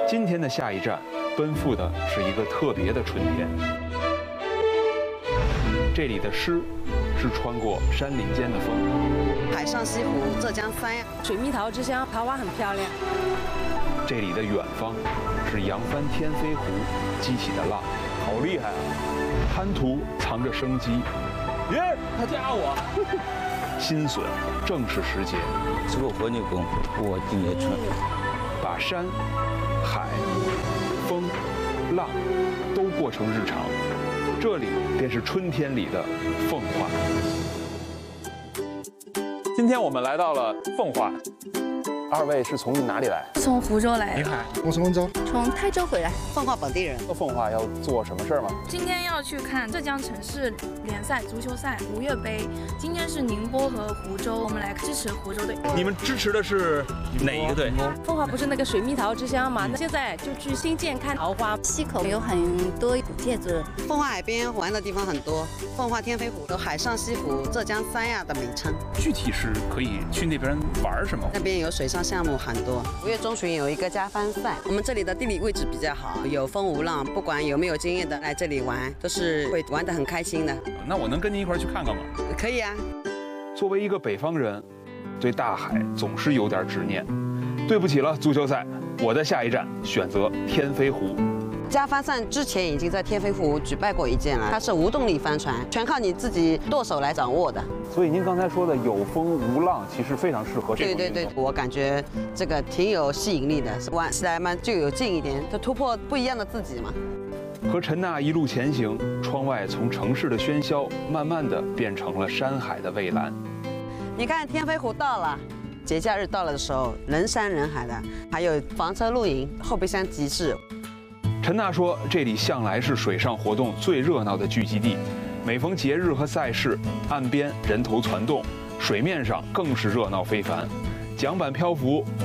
今天的下一站，奔赴的是一个特别的春天。这里的诗是穿过山林间的风， 海上西湖、浙江三亚， 水蜜桃之乡，桃花很漂亮。 这里的远方是扬帆天飞湖激起的浪，好厉害啊！滩涂藏着生机，耶，他加我。新笋正是时节， 吃过活牛羹，我今年春， 把山、海、风、浪都过成日常，这里便是春天里的奉化。今天我们来到了奉化，二位是从哪里来？ 从湖州来。 你好， 我从温州。 从泰州回来。 奉化本地人。 到奉化要做什么事儿吗？ 今天要去看浙江城市联赛足球赛吴越杯。今天是宁波和湖州，我们来支持湖州队。 你们支持的是哪一个队？ 奉化不是那个水蜜桃之乡嘛？那现在就去新建看桃花。 溪口有很多古建筑。 奉化海边玩的地方很多，奉化天飞湖有海上西湖、浙江三亚的名称。 具体是可以去那边玩什么？ 那边有水上项目很多。5月中旬有一个加帆赛，我们这里的地理位置比较好，有风无浪，不管有没有经验的来这里玩，都是会玩得很开心的。 那我能跟您一块儿去看看吗？ 可以啊。 作为一个北方人，对大海总是有点执念。对不起了，足球赛，我的下一站选择天飞湖。 加帆赛之前已经在天飞湖举办过一件了，它是无动力帆船，全靠你自己舵手来掌握的。 所以您刚才说的有风无浪，其实非常适合这种运动。 对，我感觉这个挺有吸引力的，玩起来嘛就有劲一点，就突破不一样的自己嘛。 和陈娜一路前行，窗外从城市的喧嚣，慢慢的变成了山海的蔚蓝。 你看天飞湖到了，节假日到了的时候，人山人海的，还有房车露营、后备箱集市。 陈娜说，这里向来是水上活动最热闹的聚集地，每逢节日和赛事，岸边人头攒动，水面上更是热闹非凡，桨板漂浮，